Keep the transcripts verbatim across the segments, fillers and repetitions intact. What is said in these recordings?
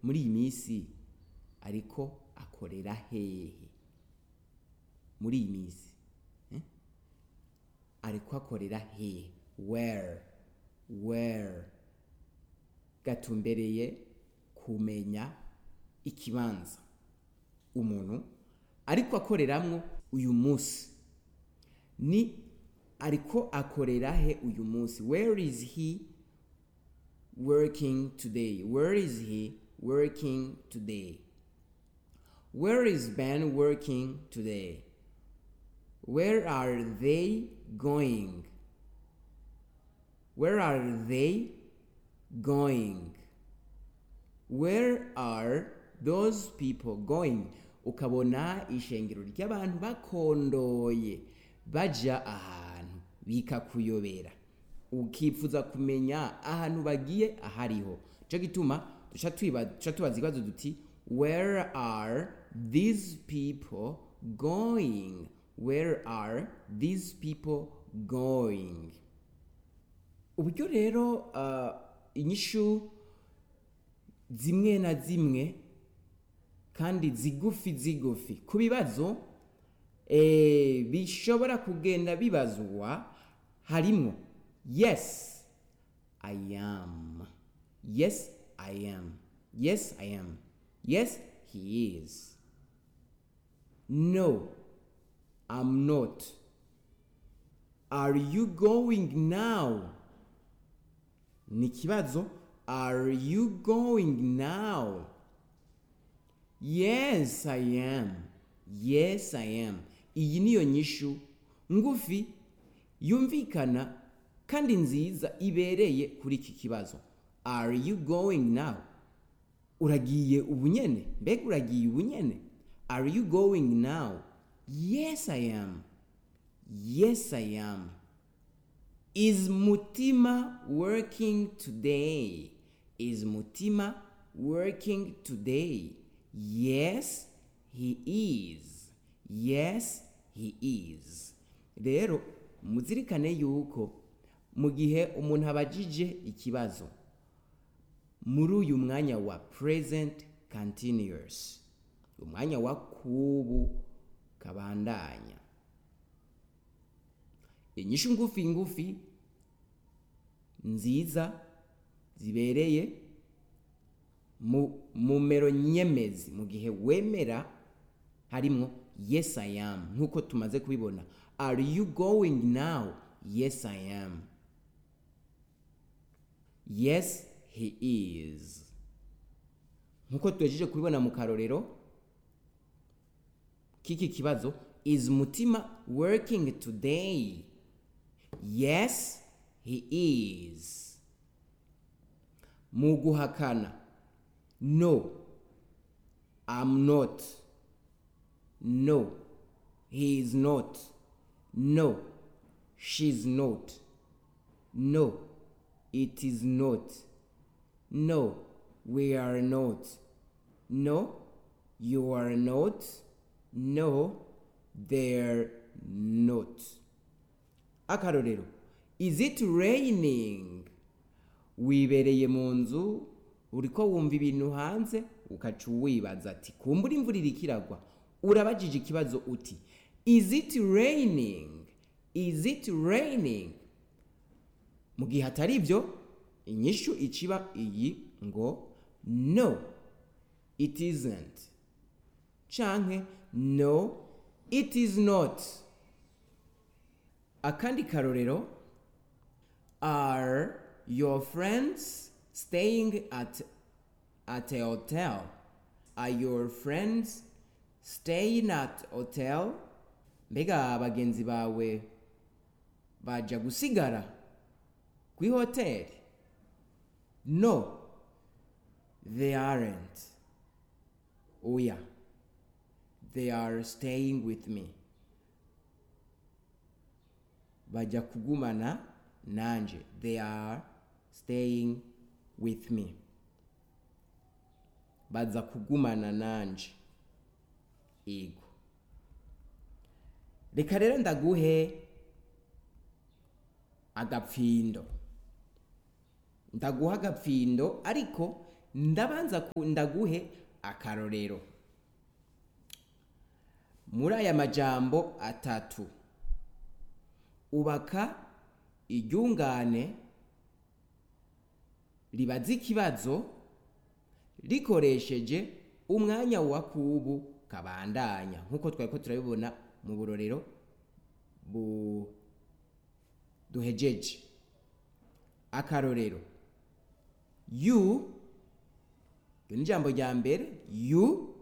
muri iyi minsi ariko akorera hehe? Muri iyi minsi eh? ariko akorera hehe? Where? Where? Gatumbereye kumenya ikibanza umuntu ariko akoreramwo uyu munsi. Ni ariko akorera he uyu munsi? Where is he working today? Where is he working today? Where is Ben working today? Where are they going? Where are they going? Where are those people going? Ukabona ishengero ry'abantu bakondoye baja ahantu bikakuyobera, ukifuza kumenya ahantu bagiye ahariho. Cyo gituma duca twiba duca tubaza ikibazo duti where are these people going? Where are these people going? Uburyo rero uh, inyishu zimwe na zimwe kandi zigufi zigufi ku bibazo eh, bishobora kugenda bibazwa harimo yes I am, yes I am, yes I am, yes he is, no I'm not, are you going now? Ni kibazo, are you going now? Yes I am, yes I am. Iyi niyo nyishu ngufi yumvikana kandi nziza ibereye kuri iki kibazo. Are you going now? Uragiye ubunyene? Mbega uragiye ubunyene? Are you going now? Yes I am, yes I am. Is Mutima working today? Is Mutima working today? Yes, he is. Yes, he is. Rero muzirikane yuko mu gihe umuntu abajije ikibazo muri uyu mwanya wa present continuous, umwanya wa kubu kabandanya, inyishu ngufi ngufi nziza zibereye mu mumero nyemezi mu gihe wemera harimo yes I am nkuko tumaze kubibona. Are you going now? Yes I am. Yes he is. Nkuko twejeje kubibona mu karorero kiki kibazo, is Mutima working today? Yes he is. Mu guhakana, no I'm not, no he is not, no she's not, no it is not, no we are not, no you are not, no they're not. Akarorero, is it raining? Wibereye mu nzu uriko wumva ibintu hanze ukaca wibaza ati kumbura imvura irikiragwa, urabajije ikibazo uti is it raining? Is it raining? Mu gihe atari ibyo inyishu iciba iyi ngo no it isn't, canke no it is not. Akandi karorero, are your friends staying at at a hotel? Are your friends staying at hotel? Mbega bagenzi bawe baja gusigara kwi hotel? No they aren't. Oh yeah, they are staying with me. Baja kugumana nanje, they are staying with me. Baza kugumana nanje. Ego. Reka rero ndaguhe agapfindo. Ndaguha agapfindo ariko ndabanza ku- ndaguhe akarorero muri aya majambo atatu. Ubaka iryungane ribaza ikibazo rikoresheje umwanya wa kubu kabandanya nk'uko twari ko turabibona mu burorero bu duhejeje. Akarorero, you, iyo ni ijambo rya mbere, you.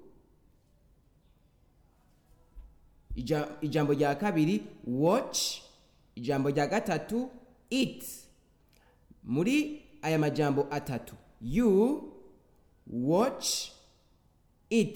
Ija- ijambo rya kabiri, watch. Ijambo rya gatatu, eat. Muri aya majambo atatu, you, watch, eat,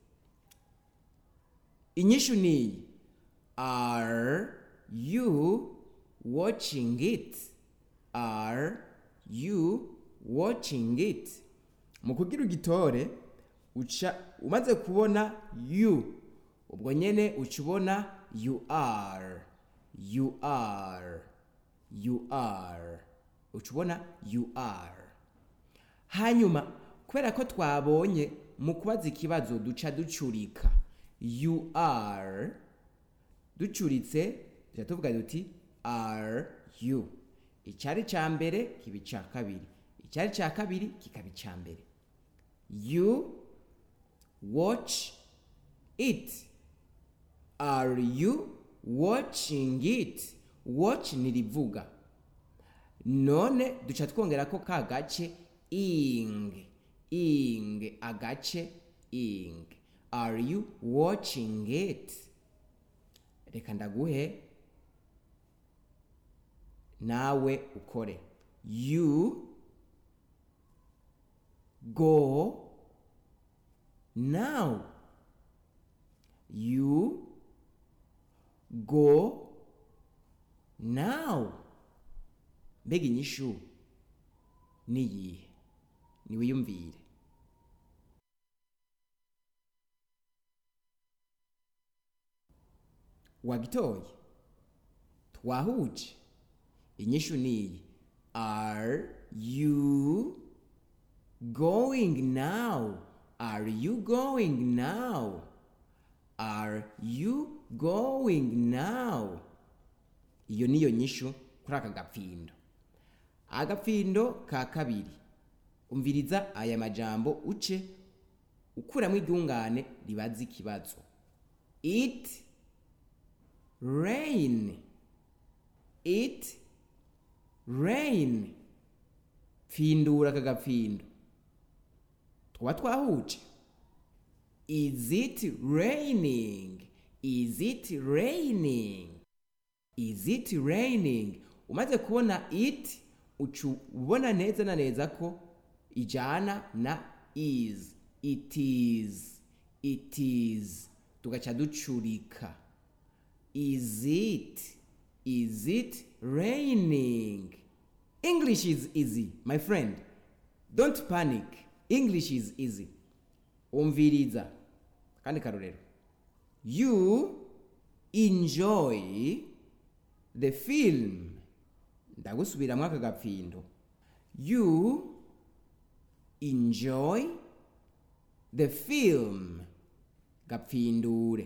inyishu ni are you watching it? Are you watching it? Mu kugira ugitore uca umaze kubona you, ubwo nyene uca ubona you are, you are, you are, uca ubona you are. Hanyuma kubera ko twabonye mu kubaza ikibazo duca ducurika you are, ducuritse tuca tuvuga duti are you. Icyari ca mbere kiba ica kabiri, icyari ca kabiri kikaba ica mbere. You watch it. Are you watching it? Watch ni rivuga, none duca twongera ko ka gace ing, ing, agace ing. Are you watching it? Reka ndaguhe nawe ukore. You go now. You go now. Mbega inyishu ni iyihe? Niwiyumvire. Wagitoye? Twahuje? Inyishu ni iyi. Are you going now? Are you going now? Are you going now? Iyo niyo nyishu kuri aka gapfindo. Agapfindo ka kabiri, umviriza aya majambo uce ukuramo iryungane ribaza ikibazo. It rain. It rain. Pfindura aka gapfindo. Twa twahuje. Is it raining? Is it raining? Is it raining? Umaze kubona it ucu ubona neza na neza ko ijana na is. It is, it is, tugaca ducurika. Is it, is it raining? English is easy, my friend. Don't panic. English is easy. Umviriza kandi karorero. You enjoy the film. Ndagusubiramwo aka gapfindo. You enjoy the film. Gapfindure.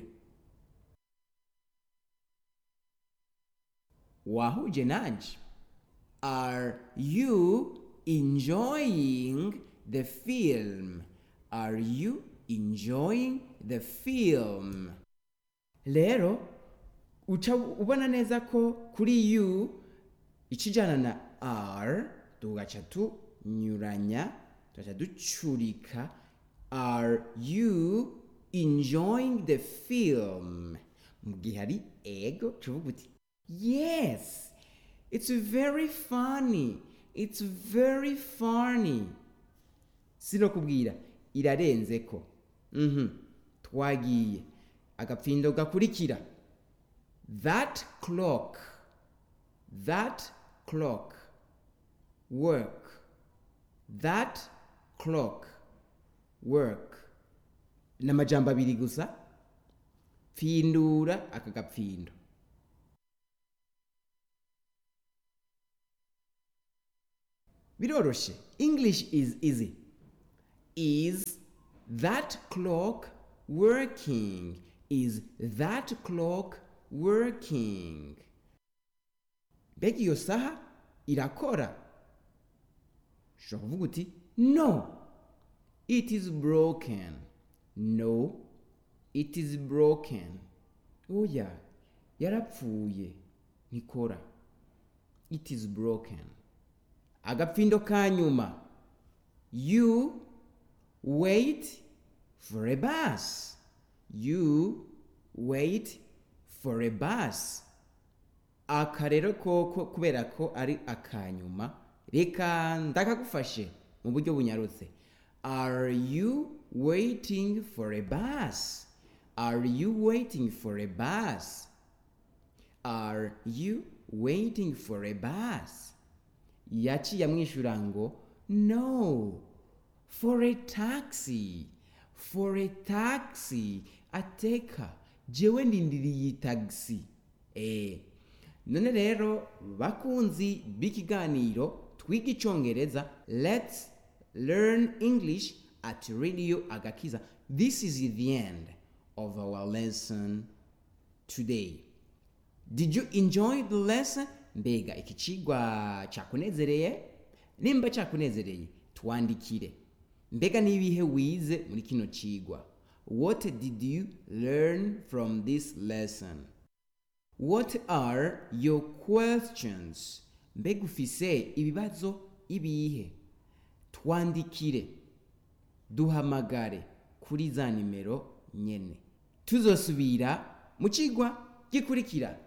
Wahuje nanje? Are you enjoying the film? Are you enjoying the film? Lero uca ubona neza ko kuri you ikijana na are tugaca tunyuranya, tugaca ducurika. Are you enjoying the film? Mu gihe hari ego tuvuga uti yes, it's very funny, it's very funny. Sino kubwira irarenze ko. Mhm. Twagiye agapfindo gakurikira. That clock, that clock work, that clock work. N'amajambo abiri gusa. Pfindura aka gapfindo. Biroroshe. English is easy. Is that clock working? Is that clock working? Mbega iyo saha irakora? Ushobora kuvuga uti no, it is broken. No, it is broken. Oya, yarapfuye, ntikora. It is broken. Agapfindo ka nyuma. You wait for a bus. You wait for a bus. Aka rero koko kubera ko ari akanyuma, reka ndakagufashe mu buryo bunyarutse. Are you waiting for a bus? Are you waiting for a bus? Are you waiting for a bus? Yaciye amwishura ngo no, for a taxi. For a taxi. Ateka, jewe ndindiriye taxi. Eh, none rero bakunzi b'ikiganiro twiga icongereza, let's learn English at Radio Agakiza. This is the end of our lesson today. Did you enjoy the lesson? Mbega iki cigwa cakunezereye? Nimba cakunezereye twandikire. Mbega nibihe wize muri kino cigwa? What did you learn from this lesson? What are your questions? Mbega ufise ibibazo ibihe? Twandikire, duhamagare kuri za nimero nyene. Tuzosubira mu cigwa gikurikira.